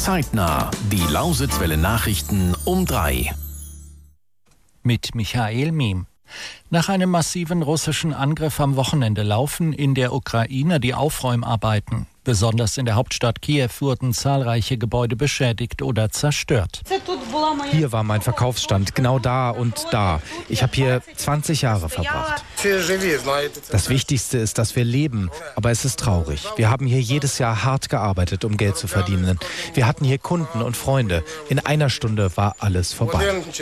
Zeitnah, die Lausitzwelle Nachrichten um 3. Mit Michael Miem. Nach einem massiven russischen Angriff am Wochenende laufen in der Ukraine die Aufräumarbeiten. Besonders in der Hauptstadt Kiew wurden zahlreiche Gebäude beschädigt oder zerstört. Hier war mein Verkaufsstand, genau da und da. Ich habe hier 20 Jahre verbracht. Das Wichtigste ist, dass wir leben, aber es ist traurig. Wir haben hier jedes Jahr hart gearbeitet, um Geld zu verdienen. Wir hatten hier Kunden und Freunde. In einer Stunde war alles vorbei.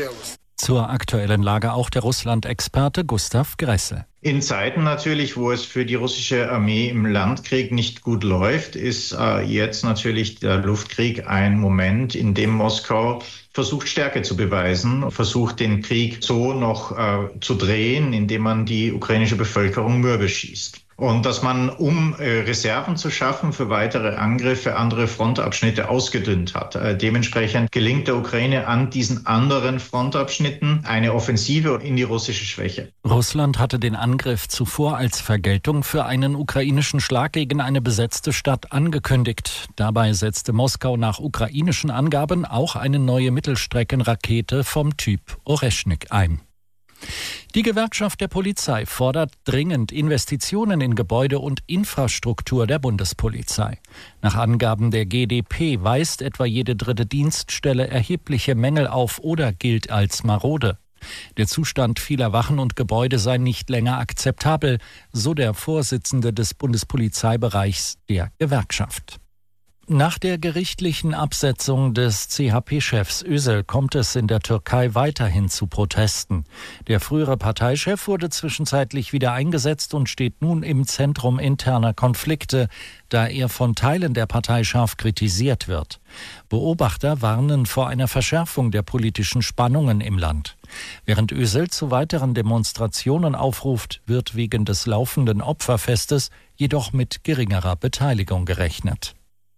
Zur aktuellen Lage auch der Russland-Experte Gustav Gressel. In Zeiten natürlich, wo es für die russische Armee im Landkrieg nicht gut läuft, ist jetzt natürlich der Luftkrieg ein Moment, in dem Moskau versucht, Stärke zu beweisen, versucht, den Krieg so noch zu drehen, indem man die ukrainische Bevölkerung mürbe schießt. Und dass man, um Reserven zu schaffen für weitere Angriffe, andere Frontabschnitte ausgedünnt hat. Dementsprechend gelingt der Ukraine an diesen anderen Frontabschnitten eine Offensive in die russische Schwäche. Russland hatte den Angriff zuvor als Vergeltung für einen ukrainischen Schlag gegen eine besetzte Stadt angekündigt. Dabei setzte Moskau nach ukrainischen Angaben auch eine neue Mittelstreckenrakete vom Typ Oreschnik ein. Die Gewerkschaft der Polizei fordert dringend Investitionen in Gebäude und Infrastruktur der Bundespolizei. Nach Angaben der GdP weist etwa jede dritte Dienststelle erhebliche Mängel auf oder gilt als marode. Der Zustand vieler Wachen und Gebäude sei nicht länger akzeptabel, so der Vorsitzende des Bundespolizeibereichs der Gewerkschaft. Nach der gerichtlichen Absetzung des CHP-Chefs Özal kommt es in der Türkei weiterhin zu Protesten. Der frühere Parteichef wurde zwischenzeitlich wieder eingesetzt und steht nun im Zentrum interner Konflikte, da er von Teilen der Partei scharf kritisiert wird. Beobachter warnen vor einer Verschärfung der politischen Spannungen im Land. Während Özal zu weiteren Demonstrationen aufruft, wird wegen des laufenden Opferfestes jedoch mit geringerer Beteiligung gerechnet.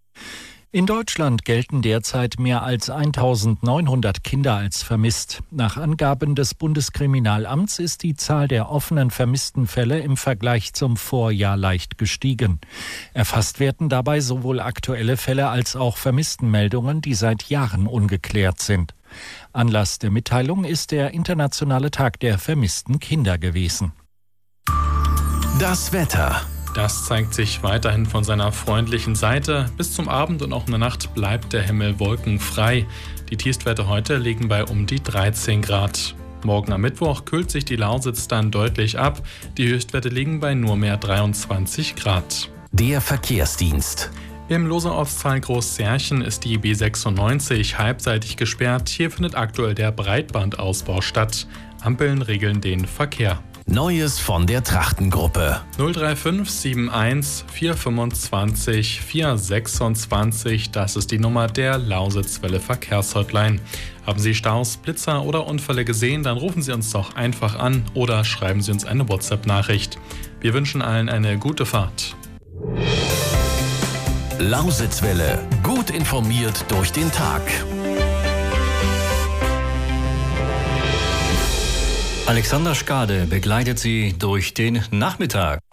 In Deutschland gelten derzeit mehr als 1.900 Kinder als vermisst. Nach Angaben des Bundeskriminalamts ist die Zahl der offenen vermissten Fälle im Vergleich zum Vorjahr leicht gestiegen. Erfasst werden dabei sowohl aktuelle Fälle als auch Vermisstenmeldungen, die seit Jahren ungeklärt sind. Anlass der Mitteilung ist der Internationale Tag der vermissten Kinder gewesen. Das Wetter. Das zeigt sich weiterhin von seiner freundlichen Seite. Bis zum Abend und auch in der Nacht bleibt der Himmel wolkenfrei. Die Tiefstwerte heute liegen bei um die 13 Grad. Morgen am Mittwoch kühlt sich die Lausitz dann deutlich ab. Die Höchstwerte liegen bei nur mehr 23 Grad. Der Verkehrsdienst. Im Losau-Ortsteil Großsärchen ist die B96 halbseitig gesperrt. Hier findet aktuell der Breitbandausbau statt. Ampeln regeln den Verkehr. Neues von der Trachtengruppe. 035 71 425 426, das ist die Nummer der Lausitzwelle Verkehrshotline. Haben Sie Staus, Blitzer oder Unfälle gesehen, dann rufen Sie uns doch einfach an oder schreiben Sie uns eine WhatsApp-Nachricht. Wir wünschen allen eine gute Fahrt. Lausitzwelle, gut informiert durch den Tag. Alexander Skade begleitet Sie durch den Nachmittag.